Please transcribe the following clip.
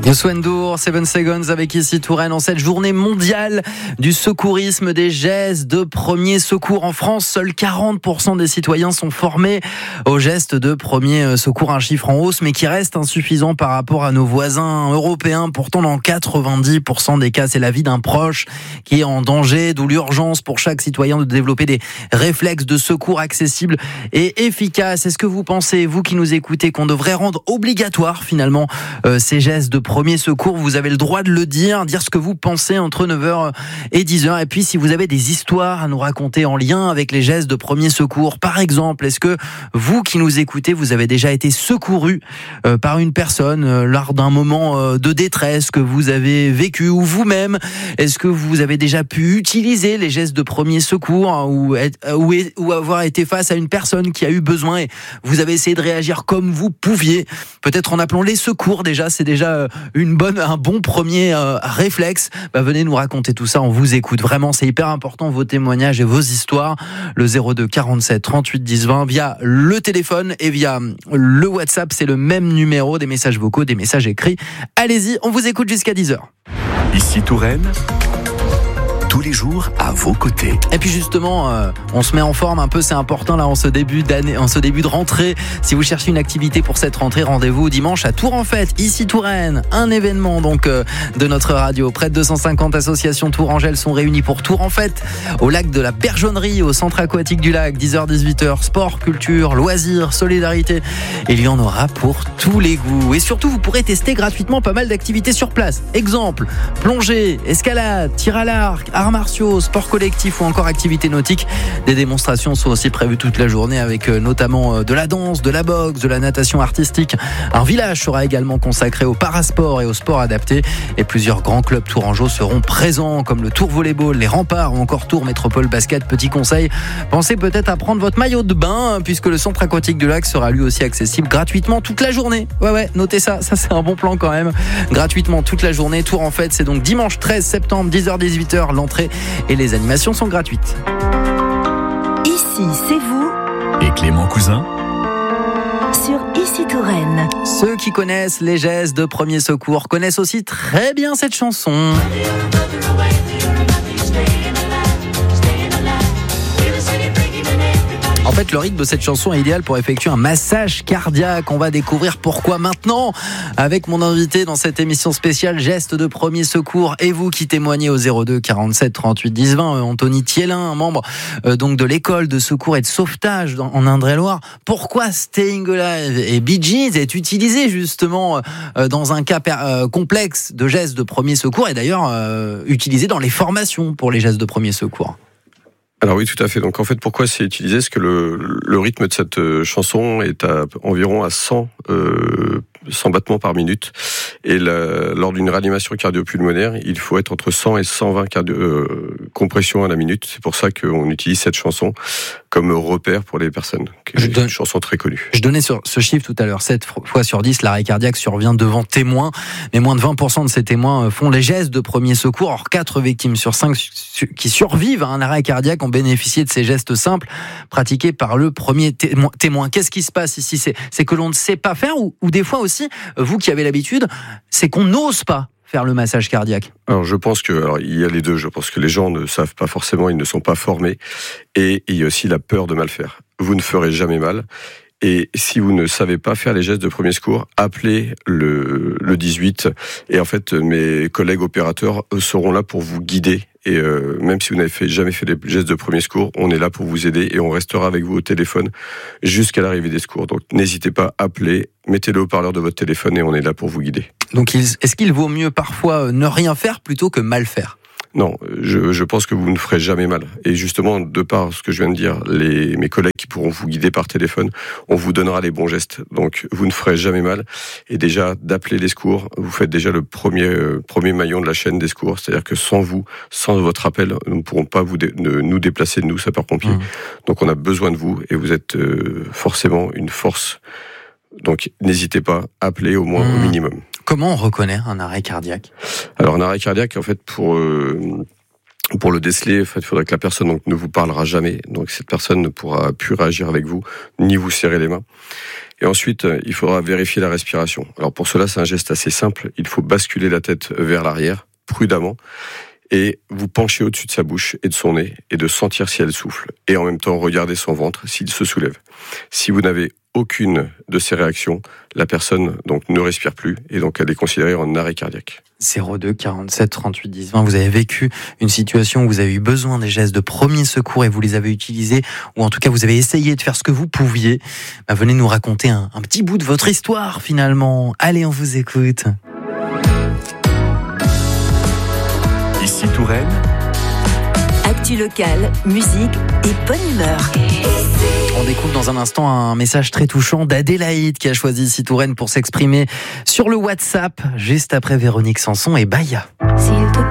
Swendour, 7 Seconds avec ici Touraine en cette journée mondiale du secourisme, des gestes de premier secours. En France, seuls 40% des citoyens sont formés aux gestes de premier secours, un chiffre en hausse mais qui reste insuffisant par rapport à nos voisins européens. Pourtant, dans 90% des cas, c'est la vie d'un proche qui est en danger, d'où l'urgence pour chaque citoyen de développer des réflexes de secours accessibles et efficaces. Est-ce que vous pensez, vous qui nous écoutez, qu'on devrait rendre obligatoire finalement ces gestes de premier secours? Vous avez le droit de le dire ce que vous pensez entre 9h et 10h. Et puis, si vous avez des histoires à nous raconter en lien avec les gestes de premier secours, par exemple, est-ce que vous qui nous écoutez, vous avez déjà été secouru par une personne lors d'un moment de détresse que vous avez vécu, ou vous-même? Est-ce que vous avez déjà pu utiliser les gestes de premier secours ou avoir été face à une personne qui a eu besoin et vous avez essayé de réagir comme vous pouviez, peut-être en appelant les secours déjà, c'est déjà un bon premier réflexe. Venez nous raconter tout ça, on vous écoute. Vraiment, c'est hyper important, vos témoignages et vos histoires. Le 02 47 38 10 20 via le téléphone et via le WhatsApp, c'est le même numéro, des messages vocaux, des messages écrits. Allez-y, on vous écoute jusqu'à 10h. Ici Touraine, tous les jours à vos côtés. Et puis justement, on se met en forme un peu, c'est important là en ce début d'année, en ce début de rentrée. Si vous cherchez une activité pour cette rentrée, rendez-vous dimanche à Tour en Fête, ici Touraine. Un événement donc de notre radio. Près de 250 associations tourangelles sont réunies pour Tour en Fête au lac de la Bergeonnerie, au centre aquatique du lac. 10h-18h, sport, culture, loisirs, solidarité. Il y en aura pour tous les goûts. Et surtout, vous pourrez tester gratuitement pas mal d'activités sur place. Exemple, plongée, escalade, tir à l'arc, arts martiaux, sport collectif ou encore activités nautiques. Des démonstrations sont aussi prévues toute la journée avec notamment de la danse, de la boxe, de la natation artistique. Un village sera également consacré au parasport et au sport adapté. Et plusieurs grands clubs tourangeaux seront présents comme le Tour Volleyball, les Remparts ou encore Tour Métropole Basket. Petit conseil, pensez peut-être à prendre votre maillot de bain puisque le centre aquatique du lac sera lui aussi accessible gratuitement toute la journée. Ouais, notez ça c'est un bon plan quand même. Gratuitement toute la journée. Tour en Fête, c'est donc dimanche 13 septembre, 10h-18h. L'entrée et les animations sont gratuites. Ici, c'est vous et Clément Cousin sur Ici Touraine. Ceux qui connaissent les gestes de premier secours connaissent aussi très bien cette chanson. En fait, le rythme de cette chanson est idéal pour effectuer un massage cardiaque. On va découvrir pourquoi maintenant avec mon invité dans cette émission spéciale Gestes de premier secours. Et vous qui témoignez au 02 47 38 10 20, Anthony Thielin, membre donc de l'école de secours et de sauvetage en Indre-et-Loire. Pourquoi Staying Alive et Bee Gees est utilisé justement dans un cas complexe de gestes de premier secours et d'ailleurs utilisé dans les formations pour les gestes de premier secours? Alors oui, tout à fait. Donc en fait, pourquoi c'est utilisé? Parce que le rythme de cette chanson est environ à 100 battements par minute. Et lors d'une réanimation cardio-pulmonaire, il faut être entre 100 et 120 compressions à la minute. C'est pour ça qu'on utilise cette chanson comme repère pour les personnes. C'est une chanson très connue. Je donnais sur ce chiffre tout à l'heure. 7 fois sur 10, l'arrêt cardiaque survient devant témoins. Mais moins de 20% de ces témoins font les gestes de premier secours. Or, 4 victimes sur 5 qui survivent à un arrêt cardiaque ont bénéficié de ces gestes simples pratiqués par le premier témoin. Qu'est-ce qui se passe ici? C'est que l'on ne sait pas faire ou des fois aussi, vous qui avez l'habitude, c'est qu'on n'ose pas faire le massage cardiaque. Alors je pense il y a les deux. Je pense que les gens ne savent pas forcément, ils ne sont pas formés. Et il y a aussi la peur de mal faire. Vous ne ferez jamais mal. Et si vous ne savez pas faire les gestes de premier secours, appelez le 18. Et en fait, mes collègues opérateurs seront là pour vous guider. Et même si vous n'avez jamais fait les gestes de premier secours, on est là pour vous aider et on restera avec vous au téléphone jusqu'à l'arrivée des secours. Donc n'hésitez pas, appelez, mettez le haut-parleur de votre téléphone et on est là pour vous guider. Donc est-ce qu'il vaut mieux parfois ne rien faire plutôt que mal faire? Non, je pense que vous ne ferez jamais mal. Et justement, de par ce que je viens de dire, mes collègues qui pourront vous guider par téléphone, on vous donnera les bons gestes. Donc, vous ne ferez jamais mal. Et déjà, d'appeler les secours, vous faites déjà le premier maillon de la chaîne des secours. C'est-à-dire que sans vous, sans votre appel, nous ne pourrons pas nous déplacer, nous, sapeurs-pompiers. Donc, on a besoin de vous et vous êtes forcément une force. Donc, n'hésitez pas, appelez au moins au minimum. Comment on reconnaît un arrêt cardiaque? Alors un arrêt cardiaque, en fait, pour le déceler, en fait, il faudrait que la personne ne vous parlera jamais. Donc cette personne ne pourra plus réagir avec vous, ni vous serrer les mains. Et ensuite, il faudra vérifier la respiration. Alors pour cela, c'est un geste assez simple. Il faut basculer la tête vers l'arrière, prudemment, et vous penchez au-dessus de sa bouche et de son nez, et de sentir si elle souffle. Et en même temps, regarder son ventre s'il se soulève. Si vous n'avez aucune de ces réactions, la personne donc ne respire plus, et donc elle est considérée en arrêt cardiaque. 02 47 38 10 20. Vous avez vécu une situation où vous avez eu besoin des gestes de premier secours et vous les avez utilisés, ou en tout cas vous avez essayé de faire ce que vous pouviez. Venez nous raconter un petit bout de votre histoire finalement. Allez, on vous écoute. Ici Touraine, Actu locale, musique et bonne humeur. On découvre dans un instant un message très touchant d'Adélaïde qui a choisi Ici Touraine pour s'exprimer sur le WhatsApp juste après Véronique Sanson et Baya. S'il te